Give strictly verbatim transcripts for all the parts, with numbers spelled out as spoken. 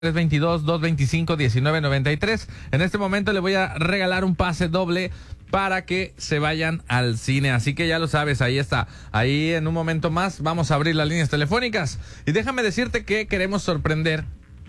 tres dos dos, dos veinticinco, diecinueve noventa y tres. En este momento le voy a regalar un pase doble para que se vayan al cine. Así que ya lo sabes, ahí está. Ahí en un momento más vamos a abrir las líneas telefónicas. Y déjame decirte que queremos sorprender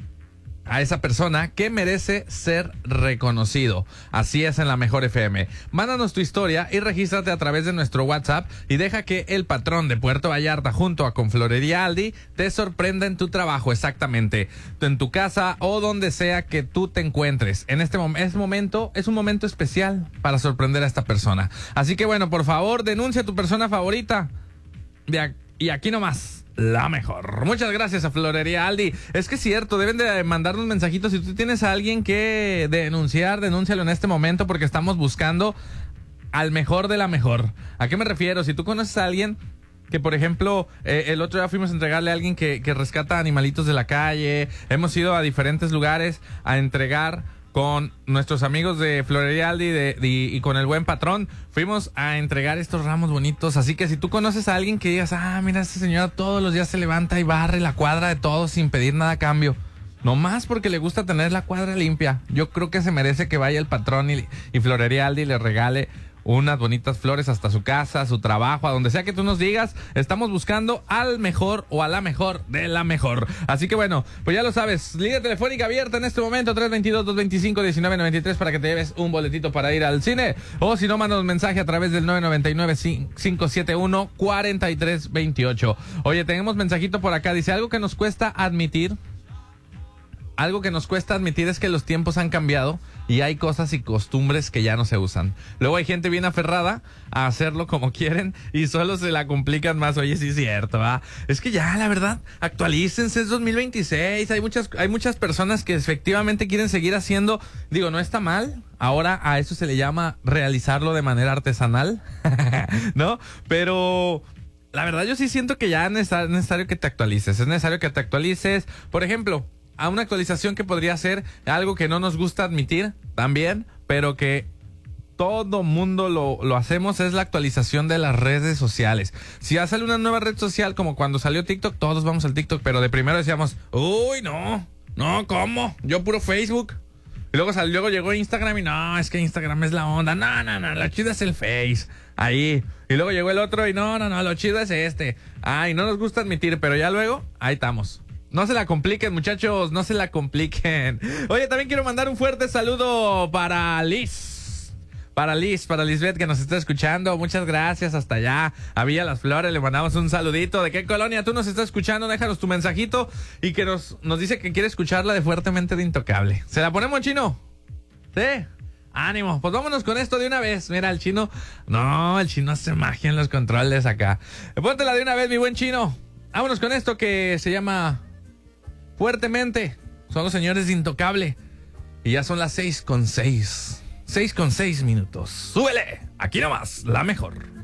a esa persona que merece ser reconocido. Así es en La Mejor F M. Mándanos tu historia y regístrate a través de nuestro WhatsApp y deja que el patrón de Puerto Vallarta junto a Conflorería Aldi te sorprenda en tu trabajo, exactamente, en tu casa o donde sea que tú te encuentres. En este mom- es momento, es un momento especial para sorprender a esta persona. Así que bueno, por favor, denuncia a tu persona favorita. De ac- y aquí nomás. La mejor. Muchas gracias a Florería Aldi. Es que es cierto, deben de mandarnos mensajitos. Si tú tienes a alguien que denunciar, denúncialo en este momento porque estamos buscando al mejor de la mejor. ¿A qué me refiero? Si tú conoces a alguien que, por ejemplo, eh, el otro día fuimos a entregarle a alguien que, que rescata animalitos de la calle. Hemos ido a diferentes lugares a entregar con nuestros amigos de Florería Aldi de, de, y con el buen patrón. Fuimos a entregar estos ramos bonitos. Así que si tú conoces a alguien que digas, ah, mira, esta señora todos los días se levanta y barre la cuadra de todos sin pedir nada a cambio, nomás porque le gusta tener la cuadra limpia, yo creo que se merece que vaya el patrón y, y Florería Aldi le regale unas bonitas flores hasta su casa, a su trabajo, a donde sea que tú nos digas. Estamos buscando al mejor o a la mejor de la mejor. Así que bueno, pues ya lo sabes, línea telefónica abierta en este momento, tres dos dos, dos veinticinco, diecinueve noventa y tres, para que te lleves un boletito para ir al cine. O si no, manda un mensaje a través del nueve nueve nueve, cinco siete uno, cuatro tres dos ocho. Oye, tenemos mensajito por acá, dice: algo que nos cuesta admitir Algo que nos cuesta admitir es que los tiempos han cambiado y hay cosas y costumbres que ya no se usan. Luego hay gente bien aferrada a hacerlo como quieren y solo se la complican más. Oye, sí es cierto, ¿va? Es que ya, la verdad, actualícense, es dos mil veintiséis. Hay muchas, hay muchas personas que efectivamente quieren seguir haciendo. Digo, no está mal. Ahora a eso se le llama realizarlo de manera artesanal, ¿no? Pero la verdad yo sí siento que ya es necesario que te actualices. Es necesario que te actualices. Por ejemplo, a una actualización que podría ser algo que no nos gusta admitir también, pero que todo mundo lo, lo hacemos, es la actualización de las redes sociales. Si ya sale una nueva red social, como cuando salió TikTok, todos vamos al TikTok, pero de primero decíamos, uy, no, no, ¿cómo? Yo puro Facebook. Y luego, salió, luego llegó Instagram y no, es que Instagram es la onda. No, no, no, lo chido es el Face. Ahí. Y luego llegó el otro y no, no, no, lo chido es este. Ay, no nos gusta admitir, pero ya luego, ahí estamos. No se la compliquen, muchachos, no se la compliquen. Oye, también quiero mandar un fuerte saludo para Liz. Para Liz, para Lisbeth, que nos está escuchando. Muchas gracias hasta allá. A Villa Las Flores le mandamos un saludito. ¿De qué colonia tú nos estás escuchando? Déjanos tu mensajito y que nos, nos dice que quiere escucharla de Fuertemente de Intocable. ¿Se la ponemos, Chino? ¿Sí? Ánimo, pues vámonos con esto de una vez. Mira, el Chino... No, el Chino hace magia en los controles acá. Póntela de una vez, mi buen Chino. Vámonos con esto que se llama... Fuertemente. Son los señores de Intocable. Y ya son las seis con seis. Seis con seis minutos. ¡Súbele! Aquí nomás, la mejor.